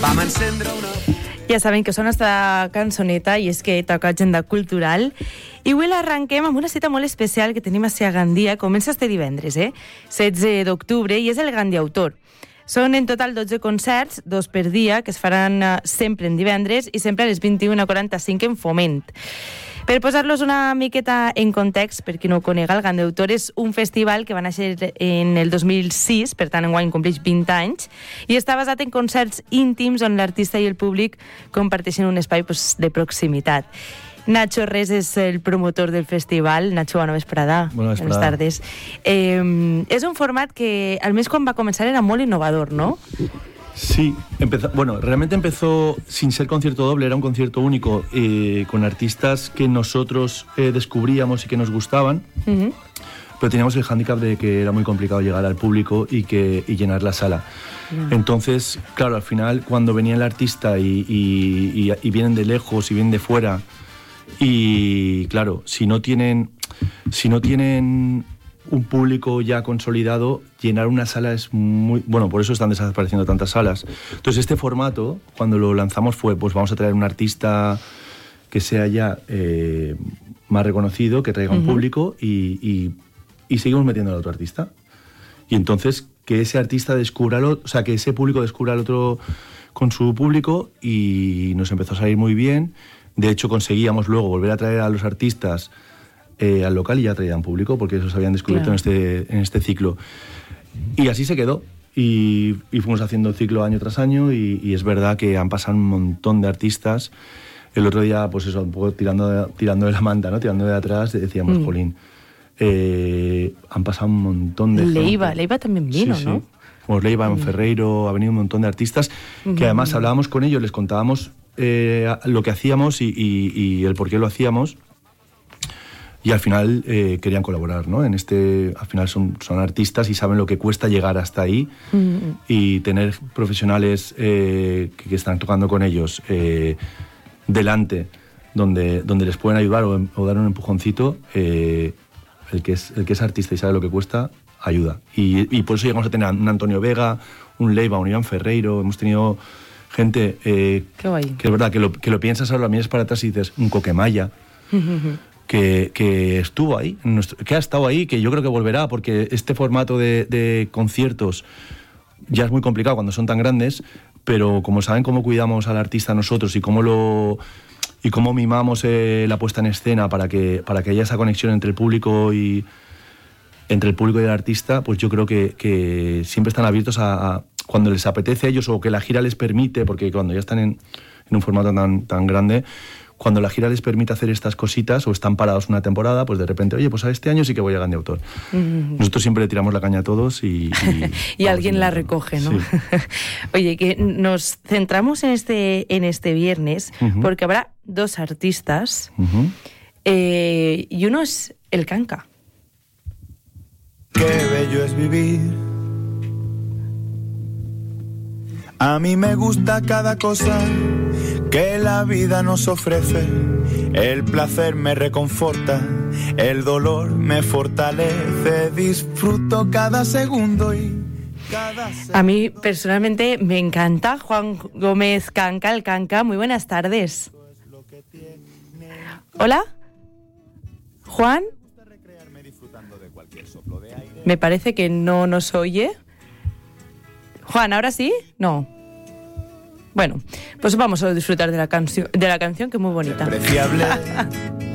Vam encendre una... Ja saben que sona esta cançoneta i és que toca agenda cultural. I avui l'arrenquem amb una cita molt especial que tenim a Gandia. Comença este divendres, 16 d'octubre, i és el Gandiautor. Són en total 12 concerts, 2 per dia, que es faran sempre en divendres i sempre a les 21:45 en Foment. Per posar-los una miqueta en context, per qui no ho conega, el Gandiautor és un festival que va néixer en el 2006, per tant enguany compleix 20 anys, i està basat en concerts íntims on l'artista i el públic comparteixen un espai de proximitat. Nacho Res és el promotor del festival. Nacho, bona vesprada. Buenas tardes. És un format que, almenys quan va començar, era molt innovador, ¿no? Sí, realmente empezó sin ser concierto doble, era un concierto único con artistas que nosotros descubríamos y que nos gustaban, pero teníamos el hándicap de que era muy complicado llegar al público y llenar la sala. Entonces, claro, al final cuando venía el artista y vienen de lejos y vienen de fuera, y claro, si no tienen un público ya consolidado, llenar una sala es muy... Bueno, por eso están desapareciendo tantas salas. Entonces, este formato, cuando lo lanzamos fue, pues vamos a traer un artista que sea ya más reconocido, que traiga un público y seguimos metiendo al otro artista. Y entonces, que ese artista descubra, que ese público descubra al otro con su público, y nos empezó a salir muy bien. De hecho, conseguíamos luego volver a traer a los artistas al local y ya traían público, porque eso se habían descubierto en este ciclo. Y así se quedó. Y fuimos haciendo el ciclo año tras año, y es verdad que han pasado un montón de artistas. El otro día, pues eso, un poco tirando de la manta, ¿no? Tirando de atrás, decíamos, jolín, han pasado un montón de Leiva también vino, sí, ¿no? Sí. Como Leiva, Ferreiro, ha venido un montón de artistas que además hablábamos con ellos, les contábamos lo que hacíamos y el por qué lo hacíamos. Y al final querían colaborar, ¿no? Al final son artistas y saben lo que cuesta llegar hasta ahí, y tener profesionales que están tocando con ellos delante, donde les pueden ayudar o dar un empujoncito. El que es artista y sabe lo que cuesta, ayuda. Y por eso llegamos a tener un Antonio Vega, un Leiva, un Iván Ferreiro. Hemos tenido gente que es verdad que lo piensas ahora, lo miras para atrás y dices, un Coquemaya. Que estuvo ahí, que ha estado ahí, que yo creo que volverá, porque este formato de conciertos ya es muy complicado cuando son tan grandes, pero como saben cómo cuidamos al artista nosotros y cómo mimamos la puesta en escena para que haya esa conexión entre el público y el artista, pues yo creo que siempre están abiertos a cuando les apetece a ellos, o que la gira les permite, porque cuando ya están en un formato tan grande, cuando la gira les permite hacer estas cositas o están parados una temporada, pues de repente, oye, pues a este año sí que voy a Gandiautor. Nosotros siempre le tiramos la caña a todos y alguien la recoge, ¿no? Sí. Oye, que nos centramos en este viernes, porque habrá 2 artistas, y uno es el Kanka. Qué bello es vivir. A mí me gusta cada cosa que la vida nos ofrece. El placer me reconforta, el dolor me fortalece. Disfruto cada segundo A mí personalmente me encanta Juan Gómez Kanka, el Kanka. Muy buenas tardes. ¿Hola? ¿Juan? Me parece que no nos oye. Juan, ¿ahora sí? No. Bueno, pues vamos a disfrutar de la canción, que es muy bonita. Despreciable.